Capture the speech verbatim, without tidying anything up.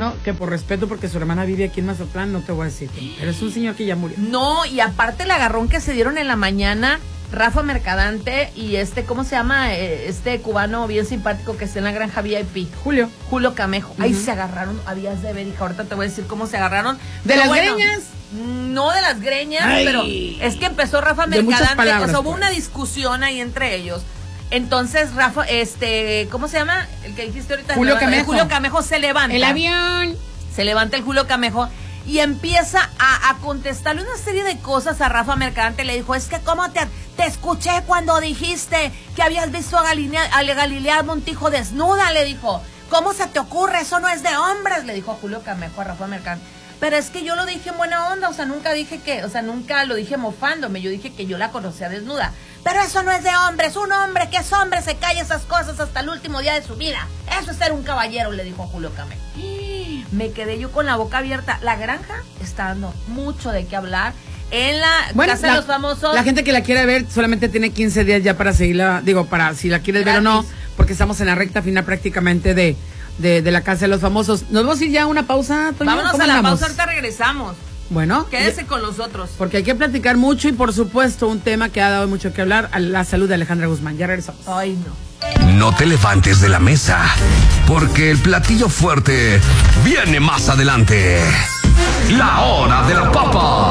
Bueno, que por respeto, porque su hermana vive aquí en Mazatlán, no te voy a decir. Pero es un señor que ya murió. No, y aparte el agarrón que se dieron en la mañana, Rafa Mercadante y este, ¿cómo se llama? Este cubano bien simpático que está en la granja V I P. Julio. Julio Camejo. Uh-huh. Ahí se agarraron, habías de ver, hija, ahorita te voy a decir cómo se agarraron. ¿De Pero las bueno, greñas? No de las greñas, Ay. pero es que empezó Rafa De muchas Mercadante, palabras, o sea, hubo pues. una discusión ahí entre ellos. Entonces Rafa, este, ¿cómo se llama? El que dijiste ahorita. Julio no, Camejo. Julio Camejo se levanta. El avión. Se levanta el Julio Camejo y empieza a, a contestarle una serie de cosas a Rafa Mercadante. Le dijo, es que cómo te, te escuché cuando dijiste que habías visto a Galilea, a Galilea Montijo desnuda, le dijo. ¿Cómo se te ocurre? Eso no es de hombres, le dijo Julio Camejo a Rafa Mercadante. Pero es que yo lo dije en buena onda, o sea, nunca dije que, o sea, nunca lo dije mofándome, yo dije que yo la conocía desnuda. Pero eso no es de hombres, un hombre que es hombre se calla esas cosas hasta el último día de su vida. Eso es ser un caballero, le dijo Julio Camejo. Me quedé yo con la boca abierta. La granja está dando mucho de qué hablar. En la Bueno, Casa la, de los Famosos. La gente que la quiere ver solamente tiene quince días ya para seguirla, digo, para si la quieres Gratis. ver o no, porque estamos en la recta final prácticamente de, de, de la Casa de los Famosos. ¿Nos vamos a ir ya a una pausa, Toño? Vámonos ¿Cómo a la andamos? pausa, ahorita regresamos. Bueno. Quédese con nosotros. Porque hay que platicar mucho y, por supuesto, un tema que ha dado mucho que hablar, a la salud de Alejandra Guzmán. Ya regresamos. Ay, no. No te levantes de la mesa, porque el platillo fuerte viene más adelante. La hora de la papa.